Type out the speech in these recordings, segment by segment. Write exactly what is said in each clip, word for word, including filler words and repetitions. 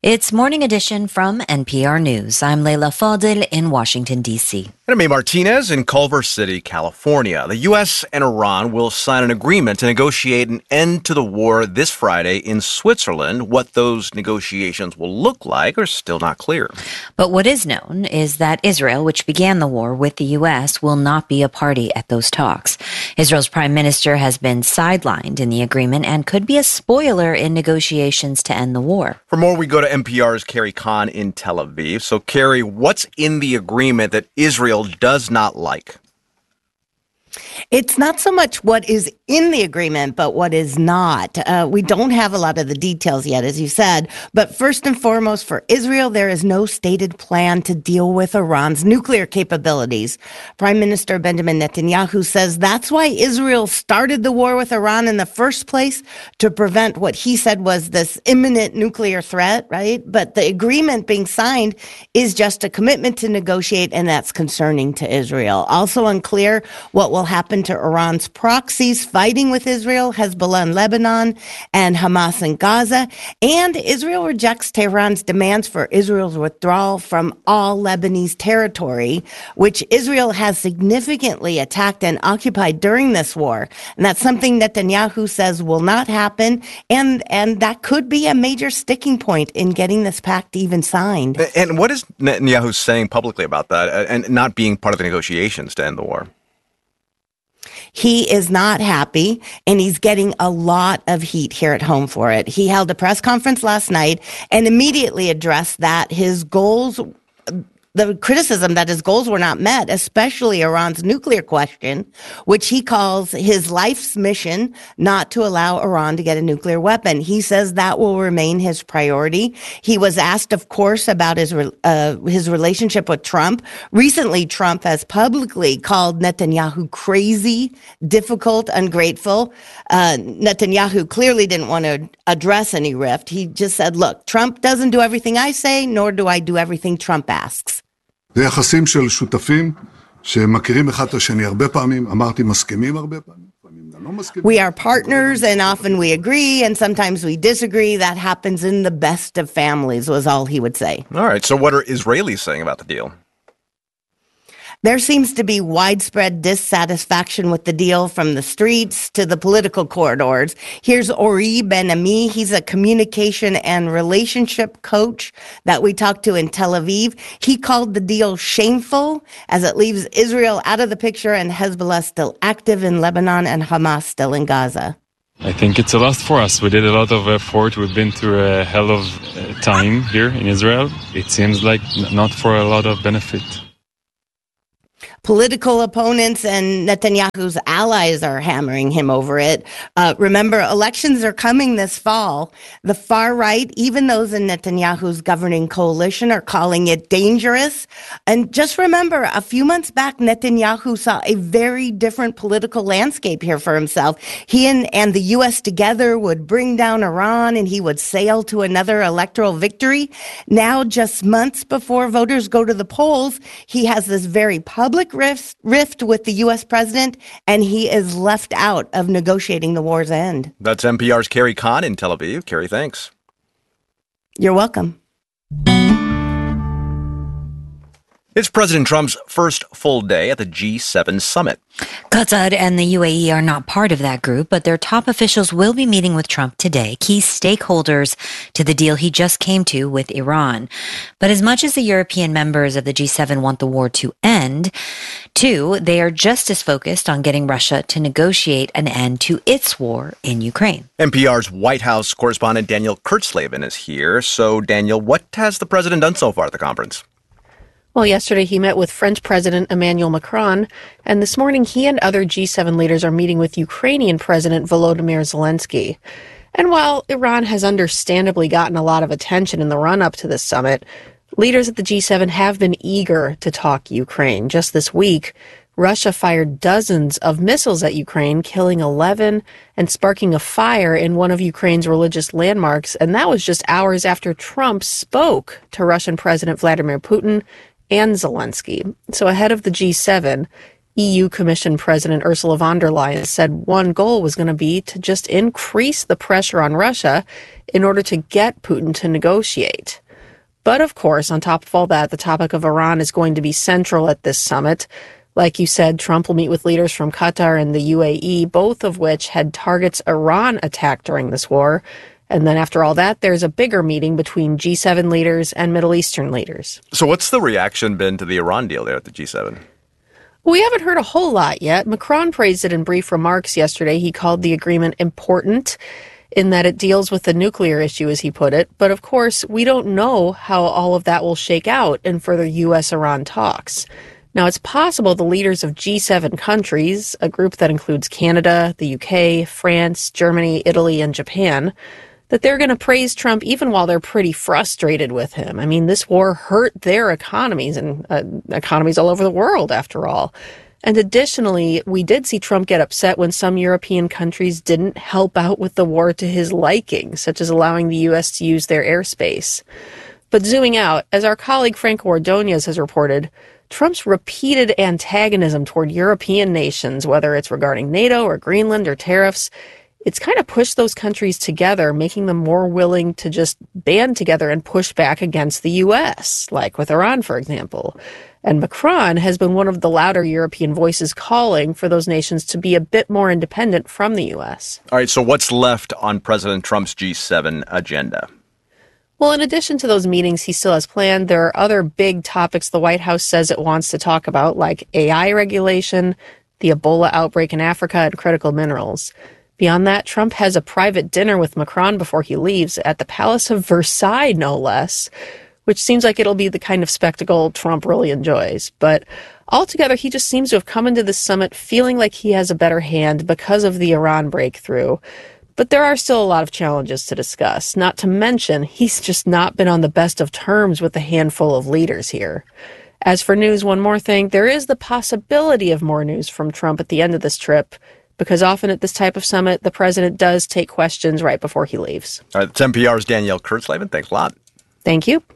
It's Morning Edition from N P R News. I'm Leila Fadel in Washington, D C. And I'm May Martinez in Culver City, California. The U S and Iran will sign an agreement to negotiate an end to the war this Friday in Switzerland. What those negotiations will look like are still not clear. But what is known is that Israel, which began the war with the U S, will not be a party at those talks. Israel's prime minister has been sidelined in the agreement and could be a spoiler in negotiations to end the war. For more, we go to N P R's Carrie Kahn in Tel Aviv. So, Carrie, what's in the agreement that Israel does not like? It's not so much what is in the agreement, but what is not. Uh, we don't have a lot of the details yet, as you said. But first and foremost, for Israel, there is no stated plan to deal with Iran's nuclear capabilities. Prime Minister Benjamin Netanyahu says that's why Israel started the war with Iran in the first place, to prevent what he said was this imminent nuclear threat, right? But the agreement being signed is just a commitment to negotiate, and that's concerning to Israel. Also unclear what will happen to Iran's proxies fighting with Israel, Hezbollah in Lebanon, and Hamas in Gaza. And Israel rejects Tehran's demands for Israel's withdrawal from all Lebanese territory, which Israel has significantly attacked and occupied during this war. And that's something Netanyahu says will not happen, and, and that could be a major sticking point in getting this pact even signed. And what is Netanyahu saying publicly about that and not being part of the negotiations to end the war? He is not happy, and he's getting a lot of heat here at home for it. He held a press conference last night and immediately addressed that his goals, the criticism that his goals were not met, especially Iran's nuclear question, which he calls his life's mission, not to allow Iran to get a nuclear weapon. He says that will remain his priority. He was asked, of course, about his uh, his relationship with Trump. Recently, Trump has publicly called Netanyahu crazy, difficult, ungrateful. Uh, Netanyahu clearly didn't want to address any rift. He just said, look, Trump doesn't do everything I say, nor do I do everything Trump asks. זה יחסים של שותפים שמכירים אחד את השני הרבה פעמים, אמרתי מסכימים הרבה פעמים. We are partners, and often we agree, and sometimes we disagree. That happens in the best of families, was all he would say. All right, so what are Israelis saying about the deal? There seems to be widespread dissatisfaction with the deal, from the streets to the political corridors. Here's Ori Ben-Ami. He's a communication and relationship coach that we talked to in Tel Aviv. He called the deal shameful, as it leaves Israel out of the picture and Hezbollah still active in Lebanon and Hamas still in Gaza. I think it's a loss for us. We did a lot of effort. We've been through a hell of a time here in Israel. It seems like not for a lot of benefit. Political opponents and Netanyahu's allies are hammering him over it. Uh, remember, elections are coming this fall. The far right, even those in Netanyahu's governing coalition, are calling it dangerous. And just remember, a few months back, Netanyahu saw a very different political landscape here for himself. He and, and the U S together would bring down Iran, and he would sail to another electoral victory. Now, just months before voters go to the polls, he has this very public rift, rift with the U S president, and he is left out of negotiating the war's end. That's N P R's Carrie Kahn in Tel Aviv. Carrie, thanks. You're welcome. It's President Trump's first full day at the G seven summit. Qatar and the U A E are not part of that group, but their top officials will be meeting with Trump today, key stakeholders to the deal he just came to with Iran. But as much as the European members of the G seven want the war to end, too, they are just as focused on getting Russia to negotiate an end to its war in Ukraine. N P R's White House correspondent Daniel Kurtzleben is here. So, Daniel, what has the president done so far at the conference? Well, yesterday he met with French President Emmanuel Macron, and this morning he and other G seven leaders are meeting with Ukrainian President Volodymyr Zelensky. And while Iran has understandably gotten a lot of attention in the run-up to this summit, leaders at the G seven have been eager to talk Ukraine. Just this week, Russia fired dozens of missiles at Ukraine, killing eleven and sparking a fire in one of Ukraine's religious landmarks, and that was just hours after Trump spoke to Russian President Vladimir Putin and Zelensky. So ahead of the G seven, E U Commission President Ursula von der Leyen said one goal was going to be to just increase the pressure on Russia in order to get Putin to negotiate. But of course, on top of all that, the topic of Iran is going to be central at this summit. Like you said, Trump will meet with leaders from Qatar and the U A E, both of which had targets Iran attacked during this war. And then after all that, there's a bigger meeting between G seven leaders and Middle Eastern leaders. So what's the reaction been to the Iran deal there at the G seven? We haven't heard a whole lot yet. Macron praised it in brief remarks yesterday. He called the agreement important in that it deals with the nuclear issue, as he put it. But of course, we don't know how all of that will shake out in further U S Iran talks. Now, it's possible the leaders of G seven countries, a group that includes Canada, the U K, France, Germany, Italy, and Japan, that they're going to praise Trump even while they're pretty frustrated with him. I mean, this war hurt their economies and uh, economies all over the world, after all. And additionally, we did see Trump get upset when some European countries didn't help out with the war to his liking, such as allowing the U S to use their airspace. But zooming out, as our colleague Franco Ordonez has reported, Trump's repeated antagonism toward European nations, whether it's regarding NATO or Greenland or tariffs, it's kind of pushed those countries together, making them more willing to just band together and push back against the U S, like with Iran, for example. And Macron has been one of the louder European voices calling for those nations to be a bit more independent from the U S. All right, so what's left on President Trump's G seven agenda? Well, in addition to those meetings he still has planned, there are other big topics the White House says it wants to talk about, like A I regulation, the Ebola outbreak in Africa, and critical minerals. Beyond that, Trump has a private dinner with Macron before he leaves at the Palace of Versailles, no less, which seems like it'll be the kind of spectacle Trump really enjoys. But altogether, he just seems to have come into this summit feeling like he has a better hand because of the Iran breakthrough. But there are still a lot of challenges to discuss, not to mention he's just not been on the best of terms with a handful of leaders here. As for news, one more thing, there is the possibility of more news from Trump at the end of this trip, because often at this type of summit, the president does take questions right before he leaves. All right, that's N P R's Danielle Kurtzleben. Thanks a lot. Thank you.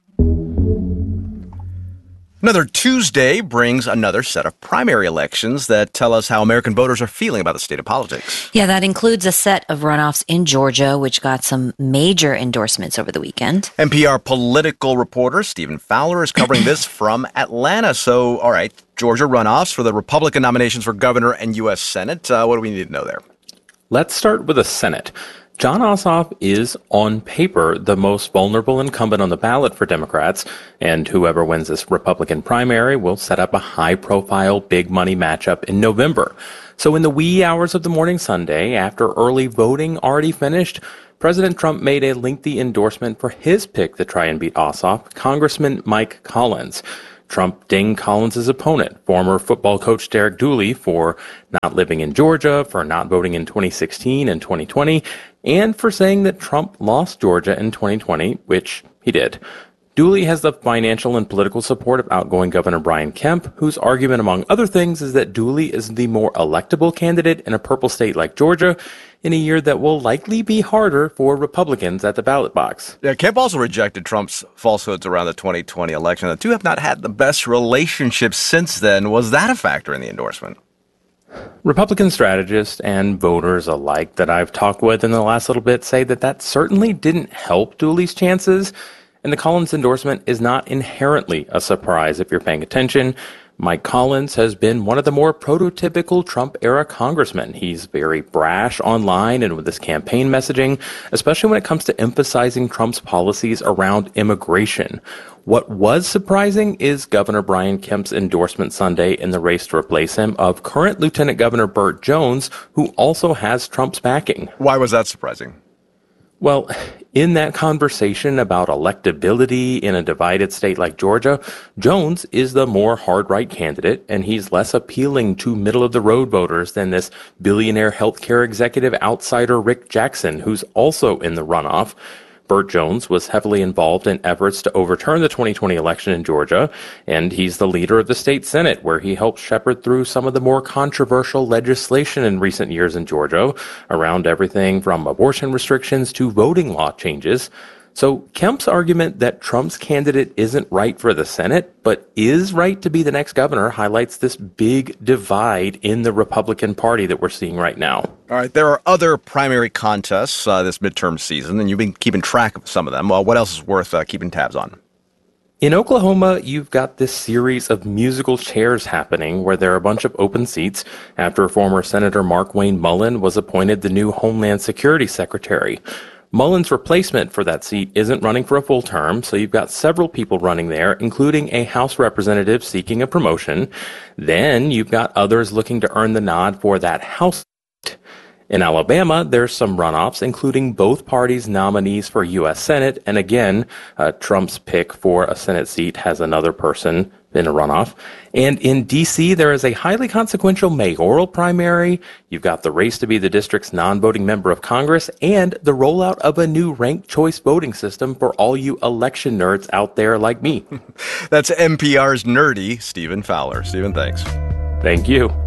Another Tuesday brings another set of primary elections that tell us how American voters are feeling about the state of politics. Yeah, that includes a set of runoffs in Georgia, which got some major endorsements over the weekend. N P R political reporter Stephen Fowler is covering this from Atlanta. So, all right, Georgia runoffs for the Republican nominations for governor and U S Senate. Uh, what do we need to know there? Let's start with the Senate. Jon Ossoff is, on paper, the most vulnerable incumbent on the ballot for Democrats, and whoever wins this Republican primary will set up a high-profile, big-money matchup in November. So in the wee hours of the morning Sunday, after early voting already finished, President Trump made a lengthy endorsement for his pick to try and beat Ossoff, Congressman Mike Collins. Trump dinged Collins' opponent, former football coach Derek Dooley, for not living in Georgia, for not voting in twenty sixteen and twenty twenty, and for saying that Trump lost Georgia in twenty twenty, which he did. Dooley has the financial and political support of outgoing Governor Brian Kemp, whose argument, among other things, is that Dooley is the more electable candidate in a purple state like Georgia in a year that will likely be harder for Republicans at the ballot box. Yeah, Kemp also rejected Trump's falsehoods around the twenty twenty election. The two have not had the best relationship since then. Was that a factor in the endorsement? Republican strategists and voters alike that I've talked with in the last little bit say that that certainly didn't help Dooley's chances. And the Collins endorsement is not inherently a surprise if you're paying attention. Mike Collins has been one of the more prototypical Trump-era congressmen. He's very brash online and with his campaign messaging, especially when it comes to emphasizing Trump's policies around immigration. What was surprising is Governor Brian Kemp's endorsement Sunday in the race to replace him of current Lieutenant Governor Burt Jones, who also has Trump's backing. Why was that surprising? Well, in that conversation about electability in a divided state like Georgia, Jones is the more hard-right candidate, and he's less appealing to middle-of-the-road voters than this billionaire healthcare executive outsider Rick Jackson, who's also in the runoff. Burt Jones was heavily involved in efforts to overturn the twenty twenty election in Georgia, and he's the leader of the state Senate, where he helped shepherd through some of the more controversial legislation in recent years in Georgia, around everything from abortion restrictions to voting law changes. So Kemp's argument that Trump's candidate isn't right for the Senate, but is right to be the next governor, highlights this big divide in the Republican Party that we're seeing right now. All right, there are other primary contests uh, this midterm season, and you've been keeping track of some of them. Well, what else is worth uh, keeping tabs on? In Oklahoma, you've got this series of musical chairs happening where there are a bunch of open seats after former Senator Markwayne Mullin was appointed the new Homeland Security Secretary. Mullin's replacement for that seat isn't running for a full term, so you've got several people running there, including a House representative seeking a promotion. Then you've got others looking to earn the nod for that House seat. In Alabama, there's some runoffs, including both parties' nominees for U S Senate. And again, uh, Trump's pick for a Senate seat has another person in a runoff. And in D C, there is a highly consequential mayoral primary. You've got the race to be the district's non-voting member of Congress and the rollout of a new ranked choice voting system for all you election nerds out there like me. That's N P R's nerdy Stephen Fowler. Stephen, thanks. Thank you.